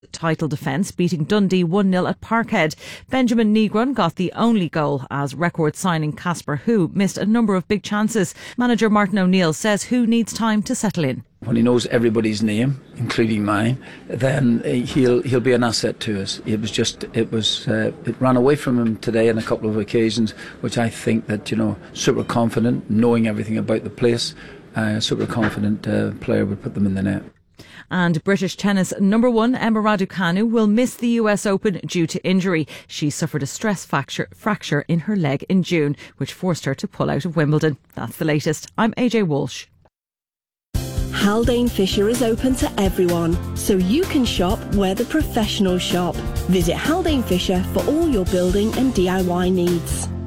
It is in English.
title defence, beating Dundee 1-0 at Parkhead. Benjamin Negron got the only goal as record signing Casper Hu missed a number of big chances. Manager Martin O'Neill says Hu needs time to settle in. When he knows everybody's name, including mine, then he'll be an asset to us. It ran away from him today on a couple of occasions, which I think that, super confident, knowing everything about the place, super confident player would put them in the net. And British tennis number one Emma Raducanu will miss the US Open due to injury. She suffered a stress fracture in her leg in June, which forced her to pull out of Wimbledon. That's the latest. I'm AJ Walsh. Haldane Fisher is open to everyone, so you can shop where the professionals shop. Visit Haldane Fisher for all your building and DIY needs.